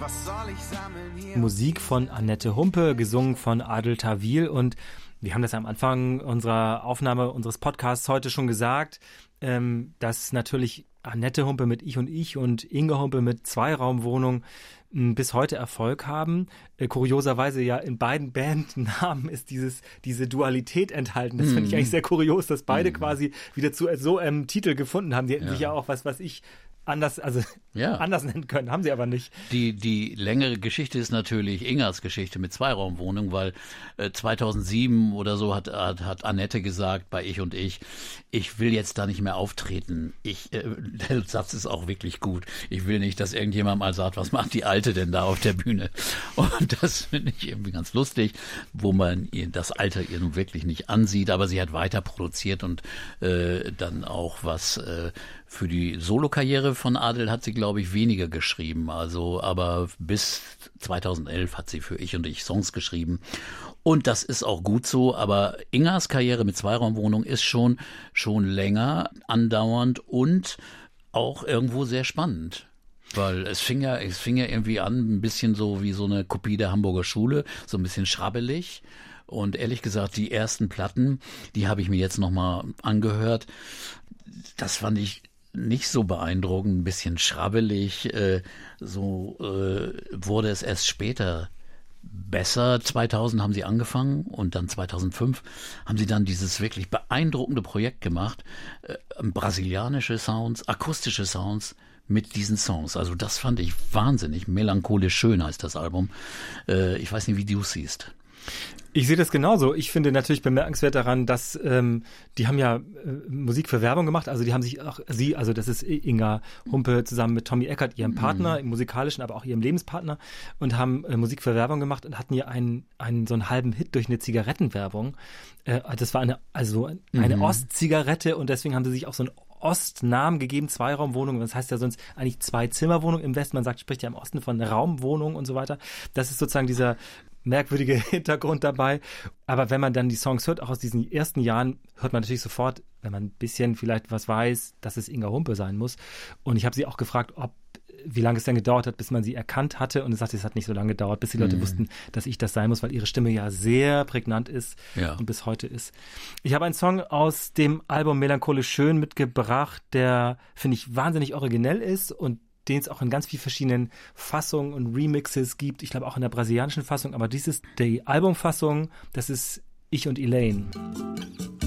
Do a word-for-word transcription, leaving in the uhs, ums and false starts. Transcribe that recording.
Was soll ich sammeln hier? Musik von Annette Humpe, gesungen von Adel Tawil. Und wir haben das am Anfang unserer Aufnahme unseres Podcasts heute schon gesagt, ähm, dass natürlich Annette Humpe mit Ich und Ich und Inge Humpe mit Zweiraumwohnung bis heute Erfolg haben. Äh, kurioserweise ja in beiden Bandnamen ist dieses diese Dualität enthalten. Das mm. finde ich eigentlich sehr kurios, dass beide mm. quasi wieder zu so einem Titel gefunden haben. Die hätten ja. sich ja auch, was was ich, anders, also ja. anders nennen können, haben sie aber nicht. Die, die längere Geschichte ist natürlich Ingers Geschichte mit Zweiraumwohnung, weil äh, zweitausendsieben oder so hat, hat, hat Annette gesagt bei Ich und Ich, ich will jetzt da nicht mehr auftreten. Ich, äh, der Satz ist auch wirklich gut. Ich will nicht, dass irgendjemand mal sagt, was macht die Alte denn da auf der Bühne? Und das finde ich irgendwie ganz lustig, wo man ihr das Alter ihr nun wirklich nicht ansieht, aber sie hat weiter produziert und äh, dann auch was äh, für die Solokarriere von Adel hat sie, glaube ich, weniger geschrieben. Also, aber bis zweitausendelf hat sie für Ich und Ich Songs geschrieben. Und das ist auch gut so. Aber Ingers Karriere mit Zweiraumwohnung ist schon, schon länger andauernd und auch irgendwo sehr spannend. Weil es fing ja, es fing ja irgendwie an, ein bisschen so wie so eine Kopie der Hamburger Schule, so ein bisschen schrabbelig. Und ehrlich gesagt, die ersten Platten, die habe ich mir jetzt nochmal angehört. Das fand ich nicht so beeindruckend, ein bisschen schrabbelig. Äh, so äh, wurde es erst später besser. zweitausend haben sie angefangen und dann zweitausendfünf haben sie dann dieses wirklich beeindruckende Projekt gemacht. Äh, brasilianische Sounds, akustische Sounds mit diesen Songs. Also das fand ich wahnsinnig. Melancholisch schön heißt das Album. Äh, ich weiß nicht, wie du es siehst. Ich sehe das genauso. Ich finde natürlich bemerkenswert daran, dass ähm, die haben ja äh, Musik für Werbung gemacht. Also die haben sich auch, sie, also das ist Inga Humpe zusammen mit Tommy Eckert, ihrem Partner, im musikalischen, aber auch ihrem Lebenspartner, und haben äh, Musik für Werbung gemacht und hatten ja einen, einen so einen halben Hit durch eine Zigarettenwerbung. Äh, das war eine, also eine mhm. Ostzigarette, und deswegen haben sie sich auch so einen Ostnamen gegeben, Zweiraumwohnung. Das heißt ja sonst eigentlich Zwei-Zimmer-Wohnung im Westen. Man sagt, spricht ja im Osten von Raumwohnung und so weiter. Das ist sozusagen dieser merkwürdige Hintergrund dabei. Aber wenn man dann die Songs hört, auch aus diesen ersten Jahren, hört man natürlich sofort, wenn man ein bisschen vielleicht was weiß, dass es Inga Humpe sein muss. Und ich habe sie auch gefragt, ob wie lange es denn gedauert hat, bis man sie erkannt hatte. Und sie sagte, es hat nicht so lange gedauert, bis die Leute mhm. wussten, dass ich das sein muss, weil ihre Stimme ja sehr prägnant ist ja. und bis heute ist. Ich habe einen Song aus dem Album Melancholisch schön mitgebracht, der, finde ich, wahnsinnig originell ist und den es auch in ganz vielen verschiedenen Fassungen und Remixes gibt. Ich glaube auch in der brasilianischen Fassung, aber dies ist die Albumfassung, das ist Ich und Elaine.